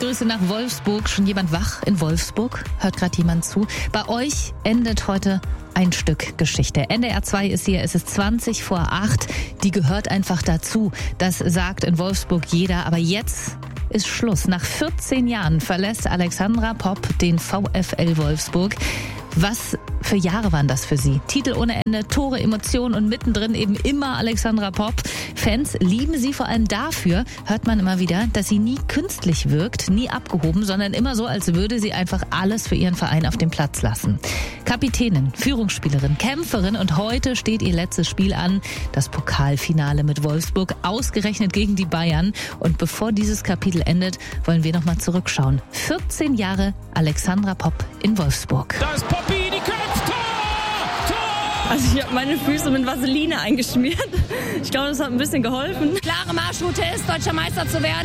Grüße nach Wolfsburg. Schon jemand wach in Wolfsburg? Hört gerade jemand zu? Bei euch endet heute ein Stück Geschichte. NDR 2 ist hier, es ist 20:08. Die gehört einfach dazu. Das sagt in Wolfsburg jeder. Aber jetzt ist Schluss. Nach 14 Jahren verlässt Alexandra Popp den VfL Wolfsburg. Was für Jahre waren das für sie? Titel ohne Ende, Tore, Emotionen und mittendrin eben immer Alexandra Popp. Fans lieben sie vor allem dafür, hört man immer wieder, dass sie nie künstlich wirkt, nie abgehoben, sondern immer so, als würde sie einfach alles für ihren Verein auf dem Platz lassen. Kapitänin, Führungsspielerin, Kämpferin und heute steht ihr letztes Spiel an, das Pokalfinale mit Wolfsburg, ausgerechnet gegen die Bayern. Und bevor dieses Kapitel endet, wollen wir nochmal zurückschauen. 14 Jahre Alexandra Popp in Wolfsburg. Da ist Poppi, die köpft, Tor! Also ich habe meine Füße mit Vaseline eingeschmiert. Ich glaube, das hat ein bisschen geholfen. Klare Marschroute ist, deutscher Meister zu werden.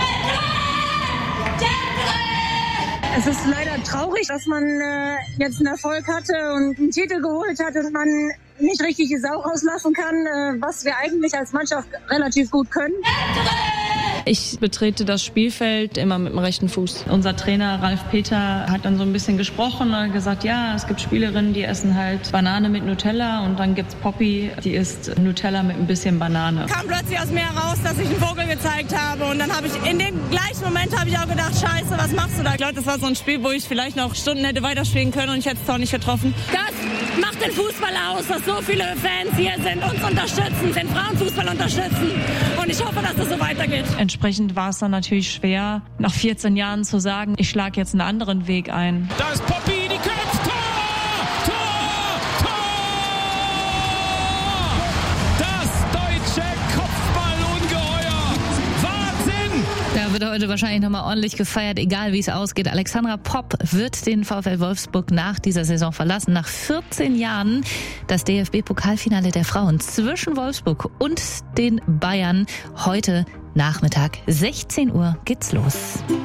Es ist leider traurig, dass man jetzt einen Erfolg hatte und einen Titel geholt hat und man nicht richtig die Sau rauslassen kann, was wir eigentlich als Mannschaft relativ gut können. Ich betrete das Spielfeld immer mit dem rechten Fuß. Unser Trainer Ralf Peter hat dann so ein bisschen gesprochen und gesagt, ja, es gibt Spielerinnen, die essen halt Banane mit Nutella und dann gibt's Poppi, die isst Nutella mit ein bisschen Banane. Kam plötzlich aus mir heraus, dass ich einen Vogel gezeigt habe und dann habe ich in dem gleichen Moment habe ich auch gedacht, scheiße, was machst du da? Ich glaube, das war so ein Spiel, wo ich vielleicht noch Stunden hätte weiterspielen können und ich hätte es doch nicht getroffen. Das macht den Fußball aus, dass so viele Fans hier sind, uns unterstützen, den Frauenfußball unterstützen und ich hoffe, dass das so weitergeht. Entsprechend war es dann natürlich schwer, nach 14 Jahren zu sagen, ich schlage jetzt einen anderen Weg ein. Da ist Poppi, die köpft, Tor! Tor! Tor! Das deutsche Kopfballungeheuer! Wahnsinn! Da wird heute wahrscheinlich nochmal ordentlich gefeiert, egal wie es ausgeht. Alexandra Popp wird den VfL Wolfsburg nach dieser Saison verlassen. Nach 14 Jahren das DFB-Pokalfinale der Frauen zwischen Wolfsburg und den Bayern. Heute Nachmittag, 16 Uhr geht's los.